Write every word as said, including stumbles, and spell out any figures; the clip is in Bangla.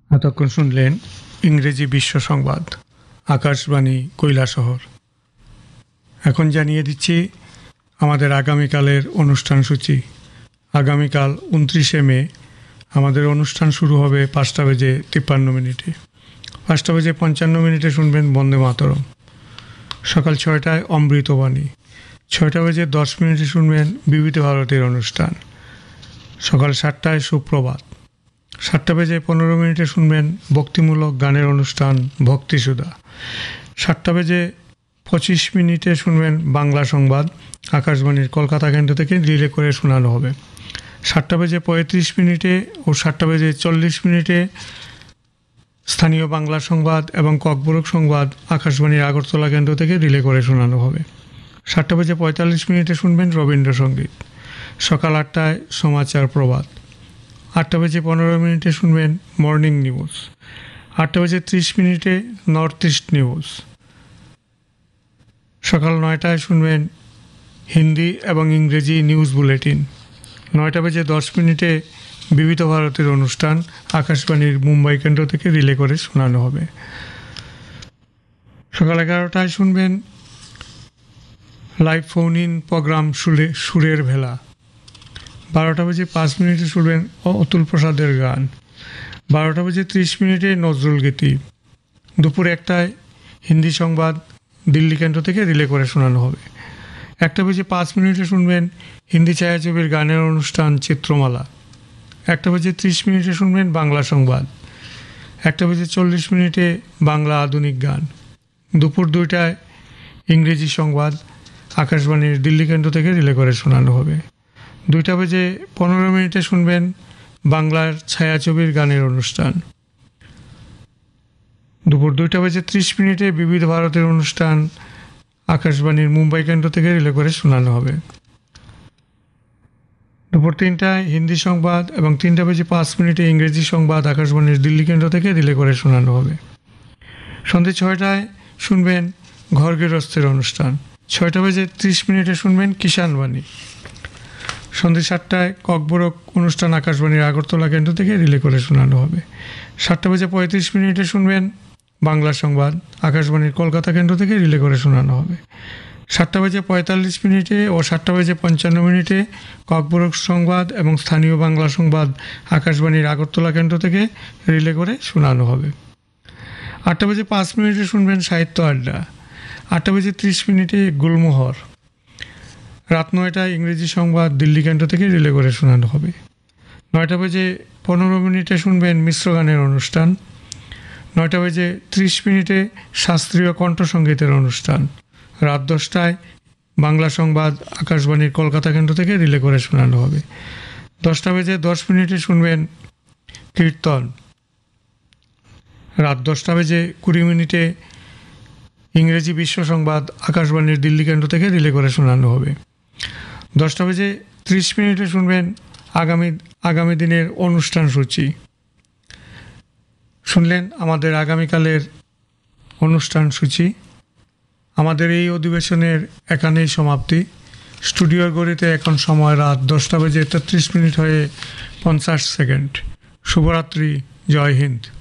এতক্ষণ শুনলেন ইংরেজি বিশ্ব সংবাদ, আকাশবাণী কৈলাসহর। এখন জানিয়ে দিচ্ছি আমাদের আগামীকালের অনুষ্ঠান সূচি। আগামীকাল উনত্রিশে মে আমাদের অনুষ্ঠান শুরু হবে পাঁচটা বেজে তিপ্পান্ন মিনিটে। পাঁচটা বেজে পঞ্চান্ন মিনিটে শুনবেন বন্দে মাতরম। সকাল ছয়টায় অমৃতবাণী। ছয়টা বেজে দশ মিনিটে শুনবেন বিবিধ ভারতের অনুষ্ঠান। সকাল সাতটায় সুপ্রভাত। সাতটা বেজে পনেরো মিনিটে শুনবেন ভক্তিমূলক গানের অনুষ্ঠান ভক্তিসুধা। সাতটা বেজে পঁচিশ মিনিটে শুনবেন বাংলা সংবাদ, আকাশবাণীর কলকাতা কেন্দ্র থেকে রিলে করে শোনানো হবে। সাতটা বেজে পঁয়ত্রিশ মিনিটে ও সাতটা বেজে চল্লিশ মিনিটে স্থানীয় বাংলা সংবাদ এবং ককবরক সংবাদ আকাশবাণীর আগরতলা কেন্দ্র থেকে রিলে করে শোনানো হবে। সাতটা বেজে পঁয়তাল্লিশ মিনিটে শুনবেন রবীন্দ্রসঙ্গীত। সকাল আটটায় সমাচার প্রভাত। আটটা বেজে পনেরো মিনিটে শুনবেন মর্নিং নিউজ। আটটা বেজে ত্রিশ মিনিটে নর্থ ইস্ট নিউজ। সকাল নয়টায় শুনবেন হিন্দি এবং ইংরেজি নিউজ বুলেটিন। নয়টা বেজে দশ মিনিটে বিবিধ ভারতের অনুষ্ঠান আকাশবাণীর মুম্বাই কেন্দ্র থেকে রিলে করে শোনানো হবে। সকাল এগারোটায় শুনবেন লাইভ ফোন ইন প্রোগ্রাম সুরে সুরের ভেলা। বারোটা বেজে পাঁচ মিনিটে শুনবেন অতুল প্রসাদের গান। বারোটা বেজে ত্রিশ মিনিটে নজরুল গীতি। দুপুর একটায় হিন্দি সংবাদ দিল্লি কেন্দ্র থেকে রিলে করে শোনানো হবে। একটা বেজে পাঁচ মিনিটে শুনবেন হিন্দি ছায়াছবির গানের অনুষ্ঠান চিত্রমালা। একটা বেজে ত্রিশ মিনিটে শুনবেন বাংলা সংবাদ। একটা বেজে চল্লিশ মিনিটে বাংলা আধুনিক গান। দুপুর দুইটায় ইংরেজি সংবাদ আকাশবাণীর দিল্লি কেন্দ্র থেকে রিলে করে শোনানো হবে। দুইটা বেজে পনেরো মিনিটে শুনবেন বাংলার ছায়াছবির গানের অনুষ্ঠান। দুপুর দুইটা বেজে ত্রিশ মিনিটে বিবিধ ভারতের অনুষ্ঠান আকাশবাণীর মুম্বাই কেন্দ্র থেকে রিলে করে শোনানো হবে। দুপুর তিনটায় হিন্দি সংবাদ এবং তিনটা বেজে পাঁচ মিনিটে ইংরেজি সংবাদ আকাশবাণীর দিল্লি কেন্দ্র থেকে রিলে করে শোনানো হবে। সন্ধ্যে ছয়টায় শুনবেন ঘর গৃহস্থের অনুষ্ঠান। ছয়টা বেজে ত্রিশ মিনিটে শুনবেন কিষাণবাণী। সন্ধ্যে সাতটায় ককবরক অনুষ্ঠান আকাশবাণীর আগরতলা কেন্দ্র থেকে রিলে করে শোনানো হবে। সাতটা বেজে পঁয়ত্রিশ মিনিটে শুনবেন বাংলা সংবাদ আকাশবাণীর কলকাতা কেন্দ্র থেকে রিলে করে শোনানো হবে। সাতটা বেজে পঁয়তাল্লিশ মিনিটে ও সাতটা বেজে পঞ্চান্ন মিনিটে ককবরক সংবাদ এবং স্থানীয় বাংলা সংবাদ আকাশবাণীর আগরতলা কেন্দ্র থেকে রিলে করে শোনানো হবে। আটটা বেজে পাঁচ মিনিটে শুনবেন সাহিত্য আড্ডা। আটটা বেজে ত্রিশ মিনিটে গুলমোহর। রাত নয়টায় ইংরেজি সংবাদ দিল্লি কেন্দ্র থেকে রিলে করে শোনানো হবে। নয়টা বেজে পনেরো মিনিটে শুনবেন মিশ্র গানের অনুষ্ঠান। নয়টা বেজে ত্রিশ মিনিটে শাস্ত্রীয় কণ্ঠসঙ্গীতের অনুষ্ঠান। রাত দশটায় বাংলা সংবাদ আকাশবাণীর কলকাতা কেন্দ্র থেকে রিলে করে শোনানো হবে। দশটা বেজে দশ মিনিটে শুনবেন কীর্তন। রাত দশটা বেজে কুড়ি মিনিটে ইংরেজি বিশ্ব সংবাদ আকাশবাণীর দিল্লি কেন্দ্র থেকে রিলে করে শোনানো হবে। দশটা বেজে ত্রিশ মিনিটে শুনবেন আগামী আগামী দিনের অনুষ্ঠান সূচি। শুনলেন আমাদের আগামীকালের অনুষ্ঠান সূচি। আমাদের এই অধিবেশনের এখানেই সমাপ্তি। স্টুডিওর গড়িতে এখন সময় রাত দশটা বেজে তেত্রিশ মিনিট হয়ে পঞ্চাশ সেকেন্ড। শুভরাত্রি, জয় হিন্দ।